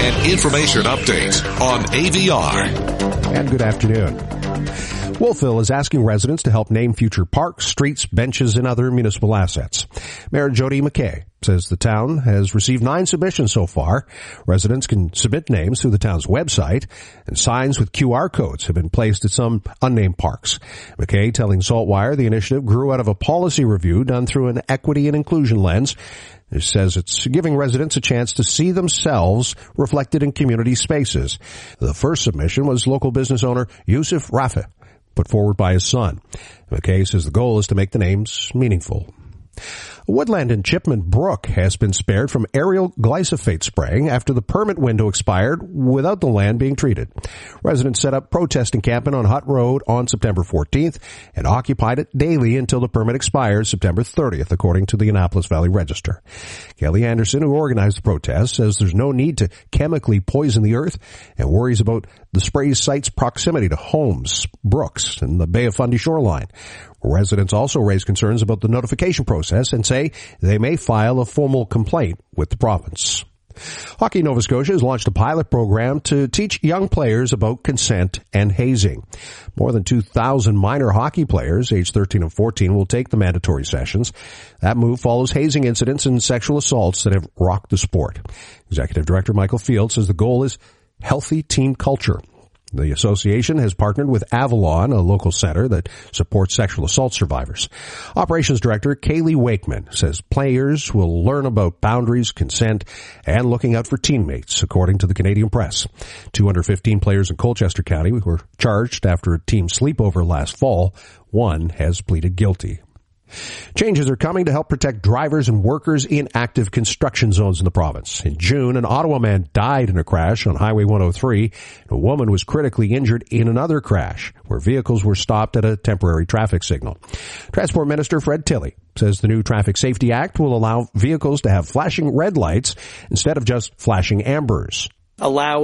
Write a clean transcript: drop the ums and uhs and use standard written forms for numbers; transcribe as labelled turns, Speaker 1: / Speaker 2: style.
Speaker 1: and information update on AVR.
Speaker 2: And good afternoon. Wolfville is asking residents to help name future parks, streets, benches, and other municipal assets. Mayor Jody McKay says the town has received 9 submissions so far. Residents can submit names through the town's website, and signs with QR codes have been placed at some unnamed parks. McKay telling Saltwire the initiative grew out of a policy review done through an equity and inclusion lens. It says it's giving residents a chance to see themselves reflected in community spaces. The first submission was local business owner Yusuf Rafa, put forward by his son. McKay says the goal is to make the names meaningful. A woodland in Chipman Brook has been spared from aerial glyphosate spraying after the permit window expired without the land being treated. Residents set up protest encampment on Hutt Road on September 14th and occupied it daily until the permit expires September 30th, according to the Annapolis Valley Register. Kelly Anderson, who organized the protest, says there's no need to chemically poison the earth and worries about the spray site's proximity to homes, brooks, and the Bay of Fundy shoreline. Residents also raise concerns about the notification process and say they may file a formal complaint with the province. Hockey Nova Scotia has launched a pilot program to teach young players about consent and hazing. More than 2,000 minor hockey players, aged 13 and 14, will take the mandatory sessions. That move follows hazing incidents and sexual assaults that have rocked the sport. Executive Director Michael Field says the goal is healthy team culture. The association has partnered with Avalon, a local center that supports sexual assault survivors. Operations Director Kaylee Wakeman says players will learn about boundaries, consent, and looking out for teammates, according to the Canadian Press. 215 players in Colchester County were charged after a team sleepover last fall. One has pleaded guilty. Changes are coming to help protect drivers and workers in active construction zones in the province. In June, an Ottawa man died in a crash on Highway 103. A woman was critically injured in another crash where vehicles were stopped at a temporary traffic signal. Transport Minister Fred Tilley says the new Traffic Safety Act will allow vehicles to have flashing red lights instead of just flashing ambers.
Speaker 3: Allow